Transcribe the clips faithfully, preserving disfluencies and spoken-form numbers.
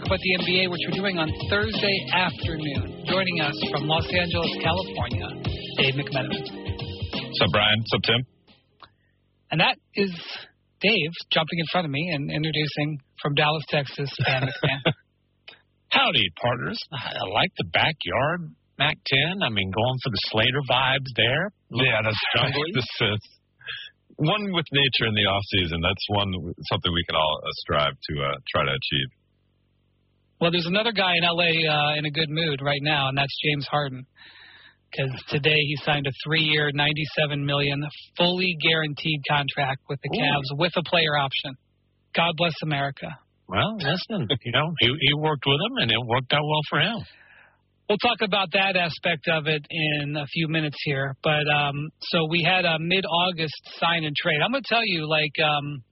about the N B A, which we're doing on Thursday afternoon. Joining us from Los Angeles, California, Dave McMenamin. What's up, Brian? What's up, Tim? And that is Dave jumping in front of me and introducing from Dallas, Texas, Stan McMahon. Howdy, partners. I like the backyard Mac ten. I mean, going for the Slater vibes there. Yeah, that's jungly. This is one with nature in the off season. That's one something we can all uh, strive to uh, try to achieve. Well, there's another guy in L A uh, in a good mood right now, and that's James Harden. Because today he signed a three-year, ninety-seven million dollars, fully guaranteed contract with the Cavs. Ooh. With a player option. God bless America. Well, listen, you know, he, he worked with him, and it worked out well for him. We'll talk about that aspect of it in a few minutes here. But um, so we had a mid-August sign and trade. I'm going to tell you, like, um,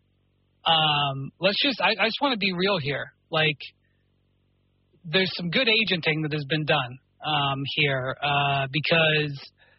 um, let's just, I, I just want to be real here. Like, there's some good agenting that has been done um, here uh, because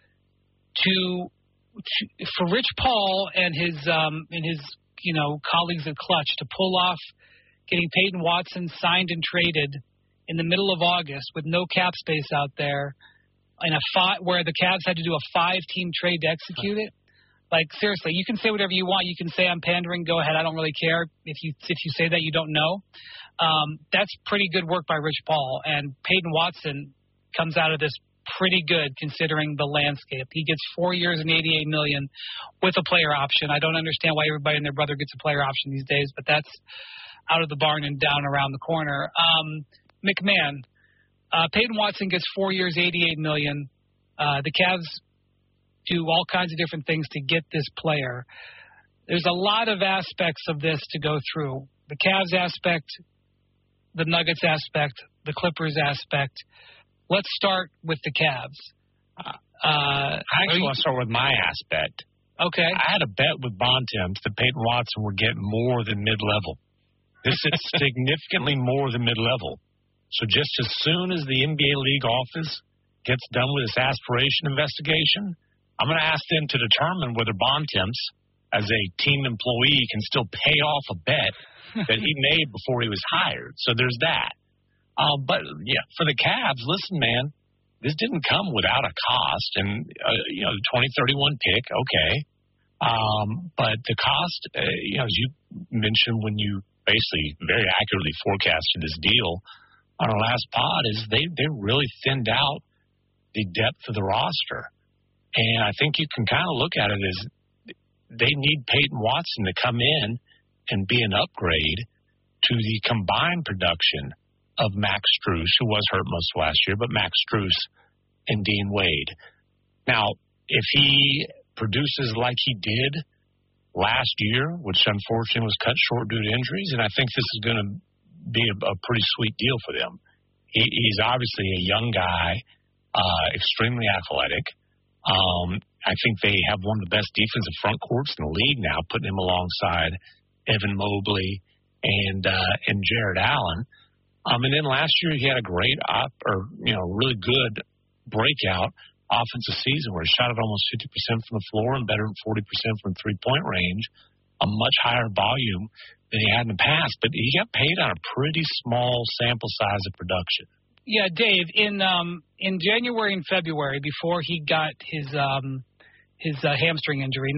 to, to for Rich Paul and his um, and his you know colleagues at Clutch to pull off getting Peyton Watson signed and traded in the middle of August with no cap space out there, in a five, where the Cavs had to do a five-team trade to execute it. Like, seriously, you can say whatever you want. You can say I'm pandering. Go ahead. I don't really care. If you if you say that, you don't know. Um, that's pretty good work by Rich Paul. And Peyton Watson comes out of this pretty good considering the landscape. He gets four years and eighty-eight million dollars with a player option. I don't understand why everybody and their brother gets a player option these days, but that's out of the barn and down around the corner. Um, McMahon, uh, Peyton Watson gets four years, eighty-eight million dollars. Uh, the Cavs do all kinds of different things to get this player. There's a lot of aspects of this to go through. The Cavs aspect, the Nuggets aspect, the Clippers aspect. Let's start with the Cavs. Uh, I actually want to start with my aspect. Okay. I had a bet with Bontemps that Peyton Watson would get more than mid-level. This is significantly more than mid-level. So just as soon as the N B A league office gets done with its aspiration investigation, I'm going to ask them to determine whether Bontemps, as a team employee, can still pay off a bet that he made before he was hired. So there's that. Uh, but, yeah, for the Cavs, listen, man, this didn't come without a cost. And, uh, you know, the twenty thirty-one pick, okay. Um, but the cost, uh, you know, as you mentioned when you basically very accurately forecasted this deal on our last pod, is they, they really thinned out the depth of the roster. And I think you can kind of look at it as they need Peyton Watson to come in and be an upgrade to the combined production of Max Strus, who was hurt most of last year, but Max Strus and Dean Wade. Now, if he produces like he did last year, which unfortunately was cut short due to injuries, and I think this is going to be a, a pretty sweet deal for them. He, he's obviously a young guy, uh, extremely athletic. Um, I think they have one of the best defensive front courts in the league now, putting him alongside Evan Mobley and uh, and Jared Allen. Um, and then last year he had a great op, or you know, really good breakout offensive season where he shot at almost fifty percent from the floor and better than forty percent from three-point range, a much higher volume than he had in the past. But he got paid on a pretty small sample size of production. Yeah, Dave, in um, in January and February, before he got his um, his uh, hamstring injury.